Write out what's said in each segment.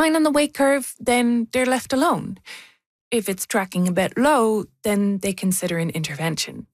fine on the weight curve, then they're left alone. If it's tracking a bit low, then they consider an intervention.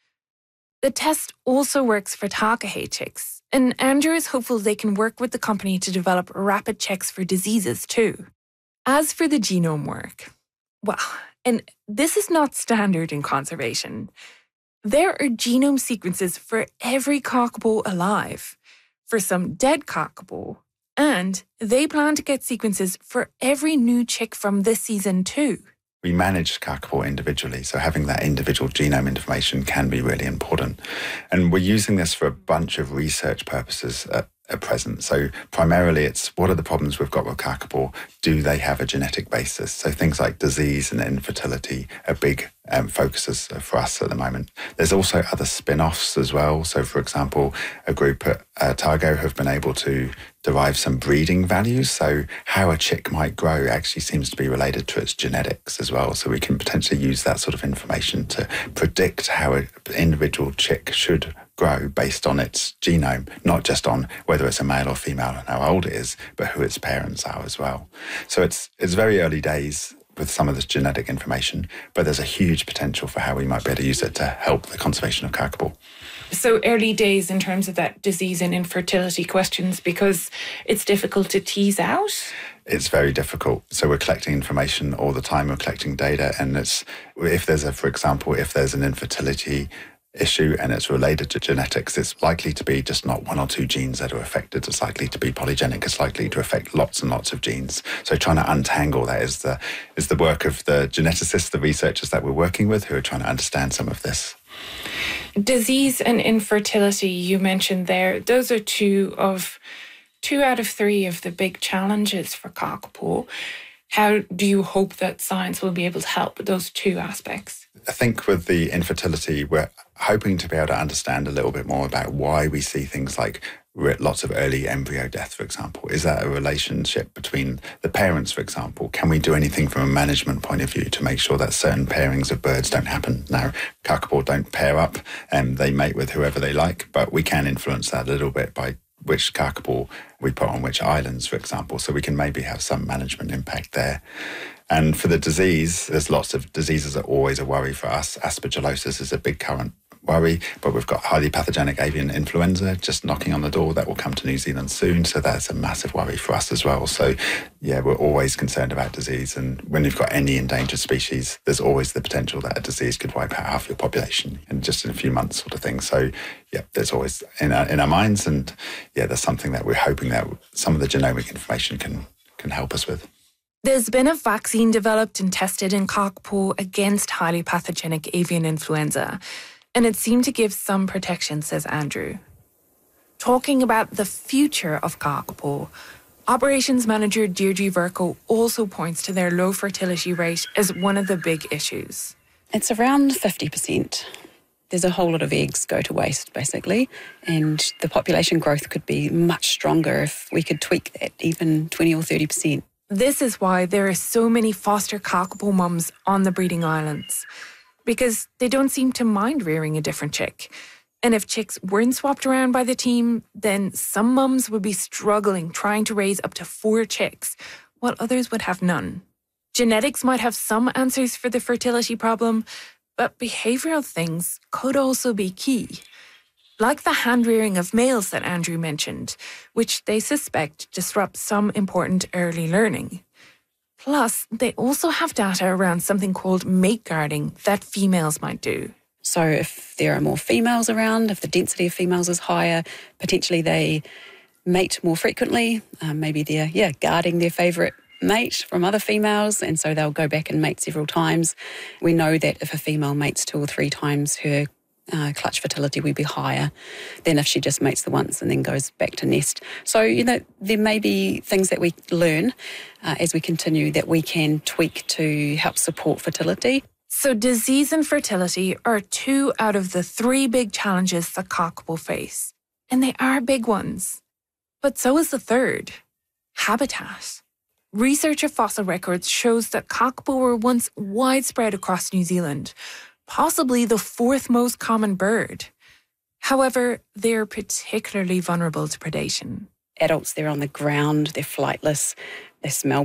The test also works for Takahe chicks, and Andrew is hopeful they can work with the company to develop rapid checks for diseases too. As for the genome work, well, and this is not standard in conservation. There are genome sequences for every kakapo alive, for some dead kakapo, and they plan to get sequences for every new chick from this season too. We manage kakapo individually, so having that individual genome information can be really important. And we're using this for a bunch of research purposes at present. So primarily it's what are the problems we've got with kakapo? Do they have a genetic basis? So things like disease and infertility are big focuses for us at the moment. There's also other spin-offs as well. So for example, a group at Targo have been able to derive some breeding values. So how a chick might grow actually seems to be related to its genetics as well. So we can potentially use that sort of information to predict how an individual chick should grow based on its genome, not just on whether it's a male or female and how old it is, but who its parents are as well. So it's very early days with some of this genetic information, but there's a huge potential for how we might be able to use it to help the conservation of kakapo. So early days in terms of that disease and infertility questions, because it's difficult to tease out? It's very difficult. So we're collecting information all the time, we're collecting data, and if there's an infertility issue and it's related to genetics, it's likely to be just not one or two genes that are affected. It's likely to be polygenic. It's likely to affect lots and lots of genes. So trying to untangle that is the work of the geneticists, the researchers that we're working with who are trying to understand some of this. Disease and infertility you mentioned there, those are two out of three of the big challenges for kakapo. How do you hope that science will be able to help with those two aspects? I think with the infertility, we're hoping to be able to understand a little bit more about why we see things like lots of early embryo death, for example. Is that a relationship between the parents, for example? Can we do anything from a management point of view to make sure that certain pairings of birds don't happen? Now, kakapo don't pair up and they mate with whoever they like, but we can influence that a little bit by which kakapo we put on which islands, for example, so we can maybe have some management impact there. And for the disease, there's lots of diseases that are always a worry for us. Aspergillosis is a big current worry, but we've got highly pathogenic avian influenza just knocking on the door that will come to New Zealand soon, so that's a massive worry for us as well. So yeah, we're always concerned about disease, and when you've got any endangered species, there's always the potential that a disease could wipe out half your population in just in a few months sort of thing. So yeah, there's always in our minds, and yeah, that's something that we're hoping that some of the genomic information can help us with. There's been a vaccine developed and tested in kakapo against highly pathogenic avian influenza, and it seemed to give some protection, says Andrew. Talking about the future of kakapo, operations manager Deirdre Verco also points to their low fertility rate as one of the big issues. It's around 50%. There's a whole lot of eggs go to waste, basically, and the population growth could be much stronger if we could tweak that, even 20 or 30%. This is why there are so many foster kakapo mums on the breeding islands, because they don't seem to mind rearing a different chick. And if chicks weren't swapped around by the team, then some mums would be struggling trying to raise up to 4 chicks, while others would have none. Genetics might have some answers for the fertility problem, but behavioural things could also be key. Like the hand-rearing of males that Andrew mentioned, which they suspect disrupts some important early learning. Plus, they also have data around something called mate guarding that females might do. So if there are more females around, if the density of females is higher, potentially they mate more frequently. Maybe they're guarding their favourite mate from other females, and so they'll go back and mate several times. We know that if a female mates 2 or 3 times, her clutch fertility will be higher than if she just mates the once and then goes back to nest. So, there may be things that we learn as we continue that we can tweak to help support fertility. So disease and fertility are 2 out of the 3 big challenges that kakapo face. And they are big ones. But so is the third, habitat. Research of fossil records shows that kakapo were once widespread across New Zealand, possibly the 4th most common bird. However, they're particularly vulnerable to predation. Adults, they're on the ground, they're flightless, they smell